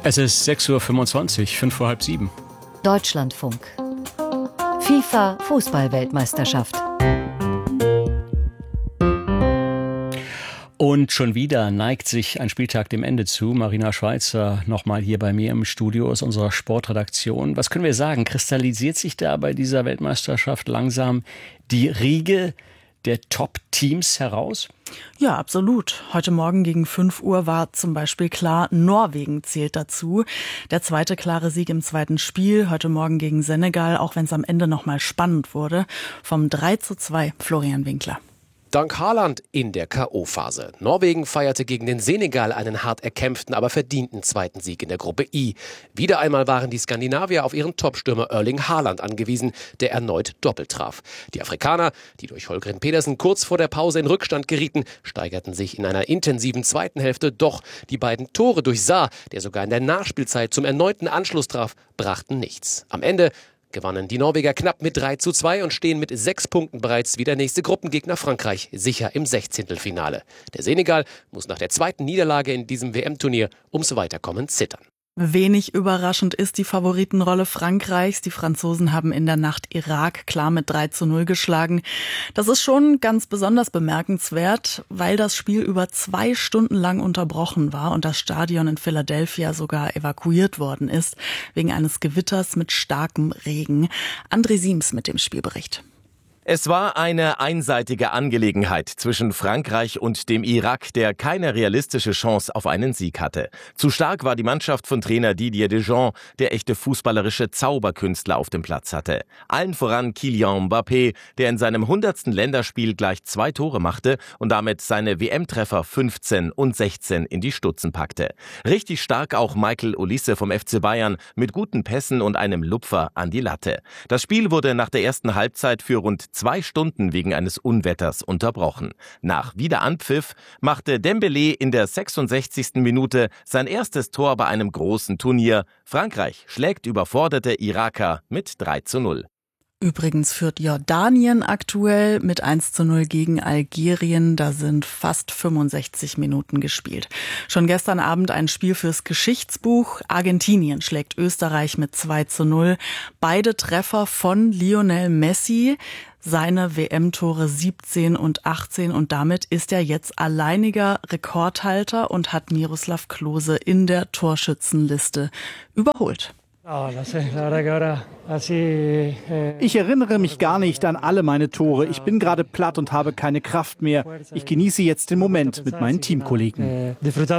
Es ist 6:25 Uhr, 5 vor halb 7. Deutschlandfunk. FIFA Fußball-Weltmeisterschaft. Und schon wieder neigt sich ein Spieltag dem Ende zu. Marina Schweizer nochmal hier bei mir im Studio aus unserer Sportredaktion. Was können wir sagen? Kristallisiert sich da bei dieser Weltmeisterschaft langsam die Riege der Top-Teams heraus? Ja, absolut. Heute Morgen gegen 5 Uhr war zum Beispiel klar, Norwegen zählt dazu. Der zweite klare Sieg im zweiten Spiel, heute Morgen gegen Senegal, auch wenn es am Ende nochmal spannend wurde. Vom 3:2 Florian Winkler. Dank Haaland in der K.O.-Phase. Norwegen feierte gegen den Senegal einen hart erkämpften, aber verdienten zweiten Sieg in der Gruppe I. Wieder einmal waren die Skandinavier auf ihren Topstürmer Erling Haaland angewiesen, der erneut doppelt traf. Die Afrikaner, die durch Holgren Pedersen kurz vor der Pause in Rückstand gerieten, steigerten sich in einer intensiven zweiten Hälfte. Doch die beiden Tore durch Saar, der sogar in der Nachspielzeit zum erneuten Anschluss traf, brachten nichts. Am Ende gewannen die Norweger knapp mit 3:2 und stehen mit 6 Punkten bereits wie der nächste Gruppengegner Frankreich sicher im 16. Der Senegal muss nach der zweiten Niederlage in diesem WM-Turnier ums Weiterkommen zittern. Wenig überraschend ist die Favoritenrolle Frankreichs. Die Franzosen haben in der Nacht Irak klar mit 3:0 geschlagen. Das ist schon ganz besonders bemerkenswert, weil das Spiel über 2 Stunden lang unterbrochen war und das Stadion in Philadelphia sogar evakuiert worden ist, wegen eines Gewitters mit starkem Regen. André Siems mit dem Spielbericht. Es war eine einseitige Angelegenheit zwischen Frankreich und dem Irak, der keine realistische Chance auf einen Sieg hatte. Zu stark war die Mannschaft von Trainer Didier Deschamps, der echte fußballerische Zauberkünstler auf dem Platz hatte. Allen voran Kylian Mbappé, der in seinem 100. Länderspiel gleich 2 Tore machte und damit seine WM-Treffer 15 und 16 in die Stutzen packte. Richtig stark auch Michael Olise vom FC Bayern mit guten Pässen und einem Lupfer an die Latte. Das Spiel wurde nach der ersten Halbzeit für rund 2 Stunden wegen eines Unwetters unterbrochen. Nach Wiederanpfiff machte Dembélé in der 66. Minute sein erstes Tor bei einem großen Turnier. Frankreich schlägt überforderte Iraker mit 3:0. Übrigens führt Jordanien aktuell mit 1:0 gegen Algerien. Da sind fast 65 Minuten gespielt. Schon gestern Abend ein Spiel fürs Geschichtsbuch. Argentinien schlägt Österreich mit 2:0. Beide Treffer von Lionel Messi. Seine WM-Tore 17 und 18 und damit ist er jetzt alleiniger Rekordhalter und hat Miroslav Klose in der Torschützenliste überholt. Ich erinnere mich gar nicht an alle meine Tore. Ich bin gerade platt und habe keine Kraft mehr. Ich genieße jetzt den Moment mit meinen Teamkollegen.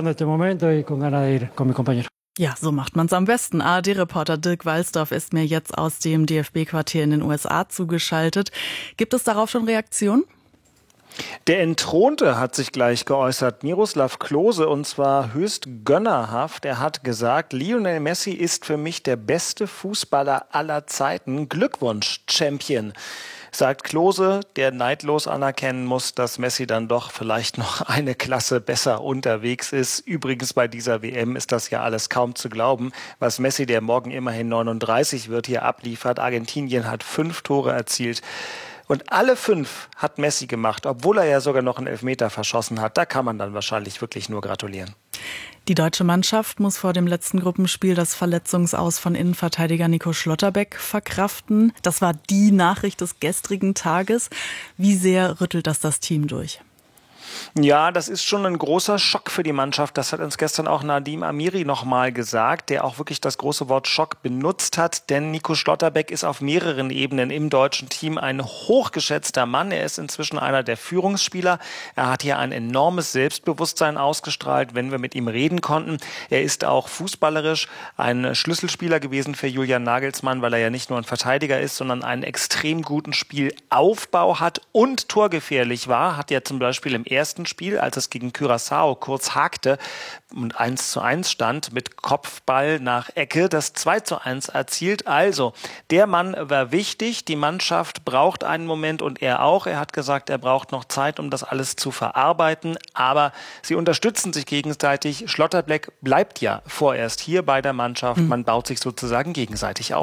Ja, so macht man's am besten. ARD-Reporter Dirk Walsdorf ist mir jetzt aus dem DFB-Quartier in den USA zugeschaltet. Gibt es darauf schon Reaktionen? Der Entthronte hat sich gleich geäußert, Miroslav Klose, und zwar höchst gönnerhaft. Er hat gesagt, Lionel Messi ist für mich der beste Fußballer aller Zeiten. Glückwunsch, Champion, sagt Klose, der neidlos anerkennen muss, dass Messi dann doch vielleicht noch eine Klasse besser unterwegs ist. Übrigens bei dieser WM ist das ja alles kaum zu glauben, was Messi, der morgen immerhin 39 wird, hier abliefert. Argentinien hat 5 Tore erzielt. Und alle 5 hat Messi gemacht, obwohl er ja sogar noch einen Elfmeter verschossen hat. Da kann man dann wahrscheinlich wirklich nur gratulieren. Die deutsche Mannschaft muss vor dem letzten Gruppenspiel das Verletzungsaus von Innenverteidiger Nico Schlotterbeck verkraften. Das war die Nachricht des gestrigen Tages. Wie sehr rüttelt das Team durch? Ja, das ist schon ein großer Schock für die Mannschaft. Das hat uns gestern auch Nadim Amiri nochmal gesagt, der auch wirklich das große Wort Schock benutzt hat. Denn Nico Schlotterbeck ist auf mehreren Ebenen im deutschen Team ein hochgeschätzter Mann. Er ist inzwischen einer der Führungsspieler. Er hat hier ein enormes Selbstbewusstsein ausgestrahlt, wenn wir mit ihm reden konnten. Er ist auch fußballerisch ein Schlüsselspieler gewesen für Julian Nagelsmann, weil er ja nicht nur ein Verteidiger ist, sondern einen extrem guten Spielaufbau hat und torgefährlich war. Hat ja zum Beispiel im ersten Spiel, als es gegen Curaçao kurz hakte und 1:1 stand, mit Kopfball nach Ecke das 2:1 erzielt. Also, der Mann war wichtig. Die Mannschaft braucht einen Moment und er auch. Er hat gesagt, er braucht noch Zeit, um das alles zu verarbeiten. Aber sie unterstützen sich gegenseitig. Schlotterbeck bleibt ja vorerst hier bei der Mannschaft. Man baut sich sozusagen gegenseitig auf.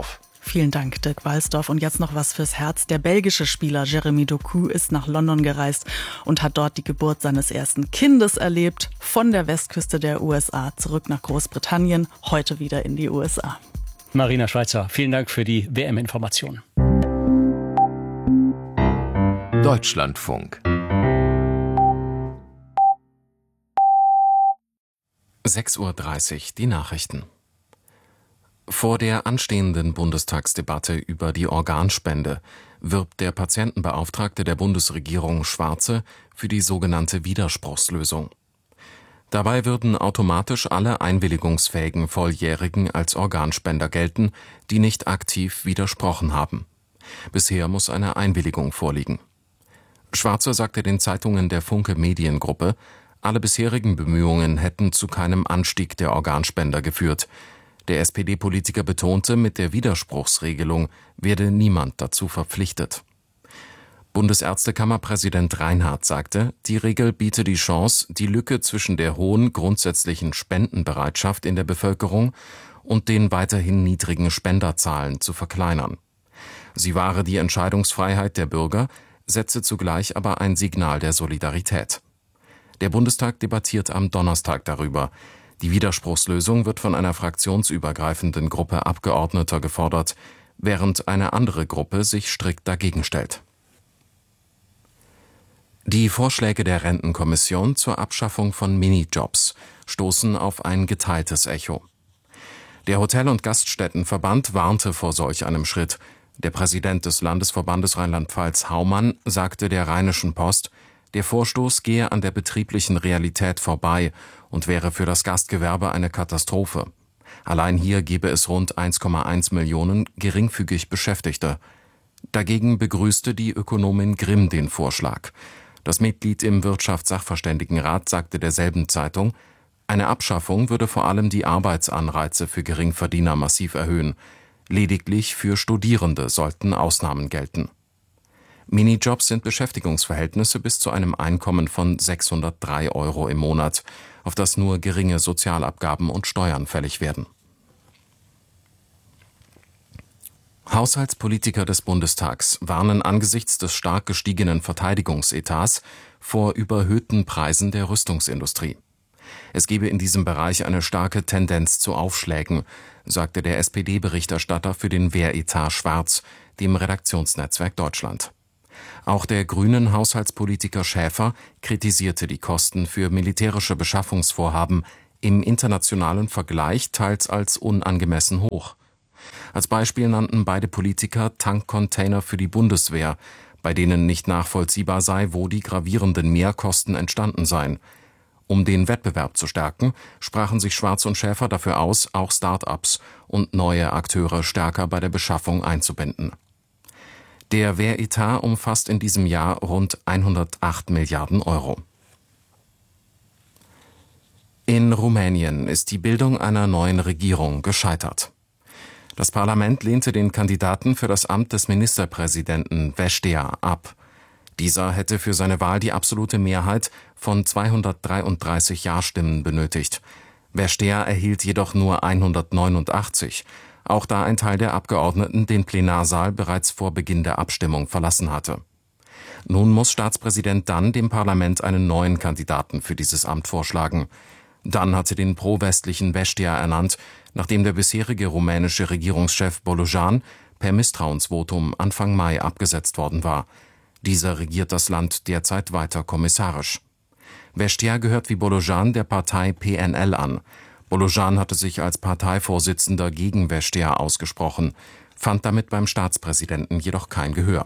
Vielen Dank, Dirk Walsdorf. Und jetzt noch was fürs Herz. Der belgische Spieler Jeremy Doku ist nach London gereist und hat dort die Geburt seines ersten Kindes erlebt. Von der Westküste der USA zurück nach Großbritannien, heute wieder in die USA. Marina Schweizer, vielen Dank für die WM-Information. Deutschlandfunk. 6:30 Uhr, die Nachrichten. Vor der anstehenden Bundestagsdebatte über die Organspende wirbt der Patientenbeauftragte der Bundesregierung Schwarze für die sogenannte Widerspruchslösung. Dabei würden automatisch alle einwilligungsfähigen Volljährigen als Organspender gelten, die nicht aktiv widersprochen haben. Bisher muss eine Einwilligung vorliegen. Schwarze sagte den Zeitungen der Funke Mediengruppe, alle bisherigen Bemühungen hätten zu keinem Anstieg der Organspender geführt. Der SPD-Politiker betonte, mit der Widerspruchsregelung werde niemand dazu verpflichtet. Bundesärztekammerpräsident Reinhardt sagte, die Regel biete die Chance, die Lücke zwischen der hohen grundsätzlichen Spendenbereitschaft in der Bevölkerung und den weiterhin niedrigen Spenderzahlen zu verkleinern. Sie wahre die Entscheidungsfreiheit der Bürger, setze zugleich aber ein Signal der Solidarität. Der Bundestag debattiert am Donnerstag darüber. Die Widerspruchslösung wird von einer fraktionsübergreifenden Gruppe Abgeordneter gefordert, während eine andere Gruppe sich strikt dagegen stellt. Die Vorschläge der Rentenkommission zur Abschaffung von Minijobs stoßen auf ein geteiltes Echo. Der Hotel- und Gaststättenverband warnte vor solch einem Schritt. Der Präsident des Landesverbandes Rheinland-Pfalz, Haumann, sagte der Rheinischen Post, der Vorstoß gehe an der betrieblichen Realität vorbei und wäre für das Gastgewerbe eine Katastrophe. Allein hier gebe es rund 1,1 Millionen geringfügig Beschäftigte. Dagegen begrüßte die Ökonomin Grimm den Vorschlag. Das Mitglied im Wirtschaftssachverständigenrat sagte derselben Zeitung, eine Abschaffung würde vor allem die Arbeitsanreize für Geringverdiener massiv erhöhen. Lediglich für Studierende sollten Ausnahmen gelten. Minijobs sind Beschäftigungsverhältnisse bis zu einem Einkommen von 603 € im Monat, auf das nur geringe Sozialabgaben und Steuern fällig werden. Haushaltspolitiker des Bundestags warnen angesichts des stark gestiegenen Verteidigungsetats vor überhöhten Preisen der Rüstungsindustrie. Es gebe in diesem Bereich eine starke Tendenz zu Aufschlägen, sagte der SPD-Berichterstatter für den Wehretat Schwarz, dem Redaktionsnetzwerk Deutschland. Auch der grünen Haushaltspolitiker Schäfer kritisierte die Kosten für militärische Beschaffungsvorhaben im internationalen Vergleich teils als unangemessen hoch. Als Beispiel nannten beide Politiker Tankcontainer für die Bundeswehr, bei denen nicht nachvollziehbar sei, wo die gravierenden Mehrkosten entstanden seien. Um den Wettbewerb zu stärken, sprachen sich Schwarz und Schäfer dafür aus, auch Start-ups und neue Akteure stärker bei der Beschaffung einzubinden. Der Wehretat umfasst in diesem Jahr rund 108 Milliarden €. In Rumänien ist die Bildung einer neuen Regierung gescheitert. Das Parlament lehnte den Kandidaten für das Amt des Ministerpräsidenten Vestea ab. Dieser hätte für seine Wahl die absolute Mehrheit von 233 Ja-Stimmen benötigt. Vestea erhielt jedoch nur 189, auch da ein Teil der Abgeordneten den Plenarsaal bereits vor Beginn der Abstimmung verlassen hatte. Nun muss Staatspräsident Dann dem Parlament einen neuen Kandidaten für dieses Amt vorschlagen. Dann hatte den pro-westlichen Vestea ernannt, nachdem der bisherige rumänische Regierungschef Bolojan per Misstrauensvotum Anfang Mai abgesetzt worden war. Dieser regiert das Land derzeit weiter kommissarisch. Vestea gehört wie Bolojan der Partei PNL an. Bolojan hatte sich als Parteivorsitzender gegen Vestea ausgesprochen, fand damit beim Staatspräsidenten jedoch kein Gehör.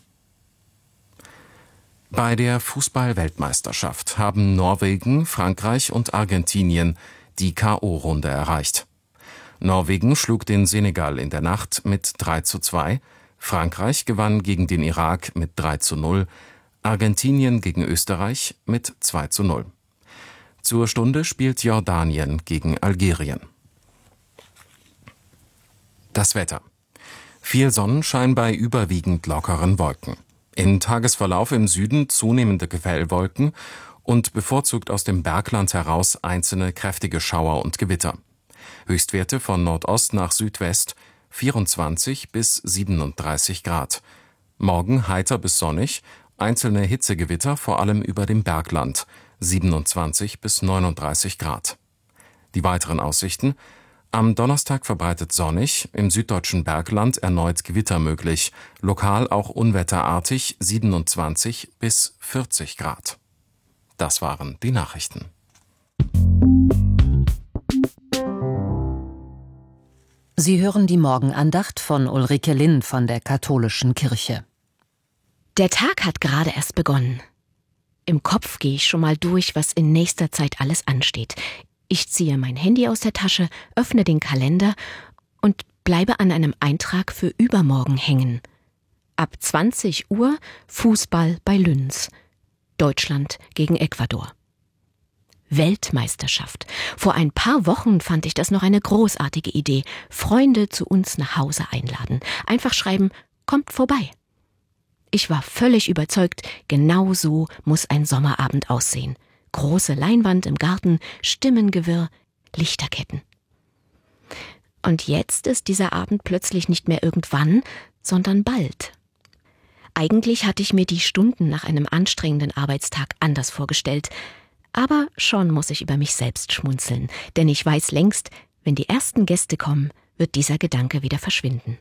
Bei der Fußball-Weltmeisterschaft haben Norwegen, Frankreich und Argentinien die K.O.-Runde erreicht. Norwegen schlug den Senegal in der Nacht mit 3:2, Frankreich gewann gegen den Irak mit 3:0, Argentinien gegen Österreich mit 2:0. Zur Stunde spielt Jordanien gegen Algerien. Das Wetter. Viel Sonnenschein bei überwiegend lockeren Wolken. Im Tagesverlauf im Süden zunehmende Quellwolken und bevorzugt aus dem Bergland heraus einzelne kräftige Schauer und Gewitter. Höchstwerte von Nordost nach Südwest 24 bis 37 Grad. Morgen heiter bis sonnig, einzelne Hitzegewitter vor allem über dem Bergland, 27 bis 39 Grad. Die weiteren Aussichten: Am Donnerstag verbreitet sonnig, im süddeutschen Bergland erneut Gewitter möglich, lokal auch unwetterartig, 27 bis 40 Grad. Das waren die Nachrichten. Sie hören die Morgenandacht von Ulrike Linn von der Katholischen Kirche. Der Tag hat gerade erst begonnen. Im Kopf gehe ich schon mal durch, was in nächster Zeit alles ansteht. Ich ziehe mein Handy aus der Tasche, öffne den Kalender und bleibe an einem Eintrag für übermorgen hängen. Ab 20 Uhr Fußball bei Lüns. Deutschland gegen Ecuador. Weltmeisterschaft. Vor ein paar Wochen fand ich das noch eine großartige Idee. Freunde zu uns nach Hause einladen. Einfach schreiben, kommt vorbei. Ich war völlig überzeugt, genau so muss ein Sommerabend aussehen. Große Leinwand im Garten, Stimmengewirr, Lichterketten. Und jetzt ist dieser Abend plötzlich nicht mehr irgendwann, sondern bald. Eigentlich hatte ich mir die Stunden nach einem anstrengenden Arbeitstag anders vorgestellt. Aber schon muss ich über mich selbst schmunzeln, denn ich weiß längst, wenn die ersten Gäste kommen, wird dieser Gedanke wieder verschwinden.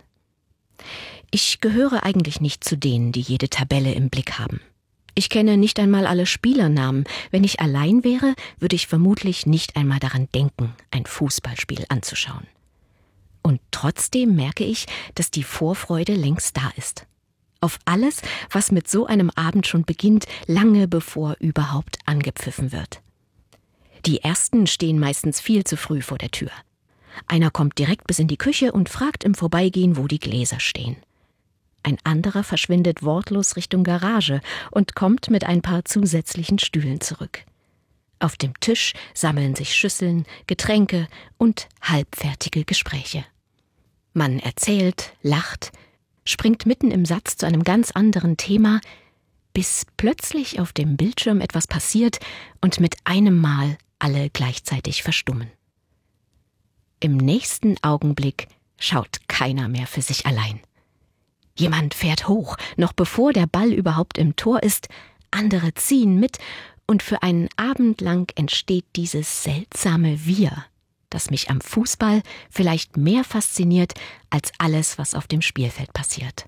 Ich gehöre eigentlich nicht zu denen, die jede Tabelle im Blick haben. Ich kenne nicht einmal alle Spielernamen. Wenn ich allein wäre, würde ich vermutlich nicht einmal daran denken, ein Fußballspiel anzuschauen. Und trotzdem merke ich, dass die Vorfreude längst da ist. Auf alles, was mit so einem Abend schon beginnt, lange bevor überhaupt angepfiffen wird. Die Ersten stehen meistens viel zu früh vor der Tür. Einer kommt direkt bis in die Küche und fragt im Vorbeigehen, wo die Gläser stehen. Ein anderer verschwindet wortlos Richtung Garage und kommt mit ein paar zusätzlichen Stühlen zurück. Auf dem Tisch sammeln sich Schüsseln, Getränke und halbfertige Gespräche. Man erzählt, lacht, springt mitten im Satz zu einem ganz anderen Thema, bis plötzlich auf dem Bildschirm etwas passiert und mit einem Mal alle gleichzeitig verstummen. Im nächsten Augenblick schaut keiner mehr für sich allein. Jemand fährt hoch, noch bevor der Ball überhaupt im Tor ist, andere ziehen mit und für einen Abend lang entsteht dieses seltsame Wir, das mich am Fußball vielleicht mehr fasziniert als alles, was auf dem Spielfeld passiert.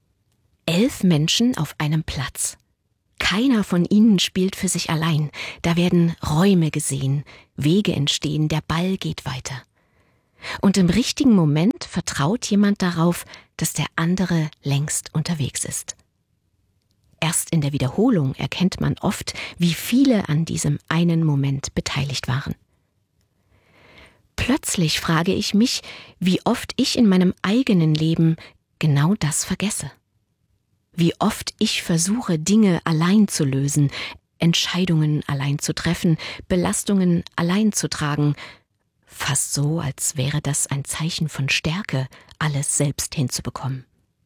11 Menschen auf einem Platz. Keiner von ihnen spielt für sich allein. Da werden Räume gesehen, Wege entstehen, der Ball geht weiter. Und im richtigen Moment vertraut jemand darauf, dass der andere längst unterwegs ist. Erst in der Wiederholung erkennt man oft, wie viele an diesem einen Moment beteiligt waren. Plötzlich frage ich mich, wie oft ich in meinem eigenen Leben genau das vergesse. Wie oft ich versuche, Dinge allein zu lösen, Entscheidungen allein zu treffen, Belastungen allein zu tragen, fast so, als wäre das ein Zeichen von Stärke, alles selbst hinzubekommen.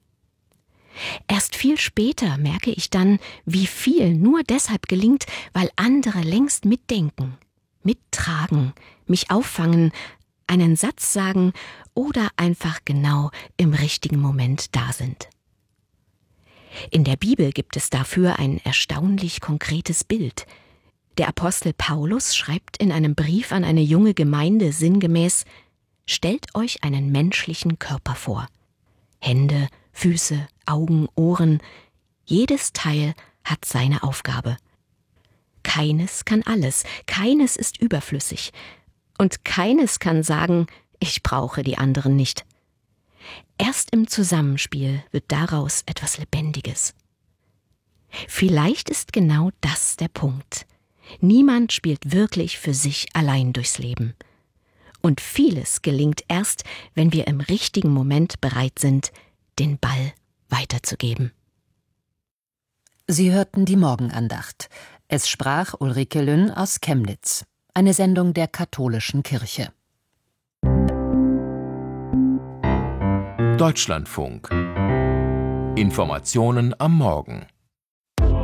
Erst viel später merke ich dann, wie viel nur deshalb gelingt, weil andere längst mitdenken, mittragen, mich auffangen, einen Satz sagen oder einfach genau im richtigen Moment da sind. In der Bibel gibt es dafür ein erstaunlich konkretes Bild. Der Apostel Paulus schreibt in einem Brief an eine junge Gemeinde sinngemäß: Stellt euch einen menschlichen Körper vor. Hände, Füße, Augen, Ohren, jedes Teil hat seine Aufgabe. Keines kann alles, keines ist überflüssig und keines kann sagen, ich brauche die anderen nicht. Erst im Zusammenspiel wird daraus etwas Lebendiges. Vielleicht ist genau das der Punkt. Niemand spielt wirklich für sich allein durchs Leben. Und vieles gelingt erst, wenn wir im richtigen Moment bereit sind, den Ball weiterzugeben. Sie hörten die Morgenandacht. Es sprach Ulrike Linn aus Chemnitz. Eine Sendung der Katholischen Kirche. Deutschlandfunk. Informationen am Morgen.